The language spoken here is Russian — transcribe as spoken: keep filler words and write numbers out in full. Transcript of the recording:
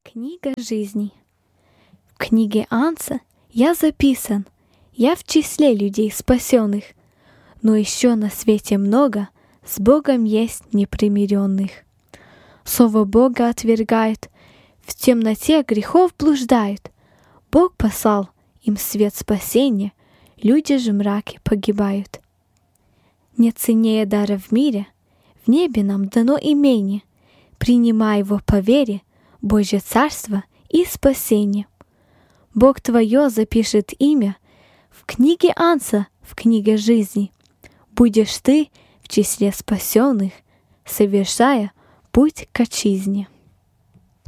Книга жизни. В книге Анса я записан, я в числе людей спасенных, но еще на свете много с Богом есть непримиренных. Слово Бога отвергают, в темноте грехов блуждают. Бог послал им свет спасения, люди же в мраке погибают. Не ценнее дара в мире, в небе нам дано имение, принимай его по вере, Божье царство и спасение. Бог твое запишет имя в книге Анса, в книге жизни. Будешь ты в числе спасенных, совершая путь к отчизне.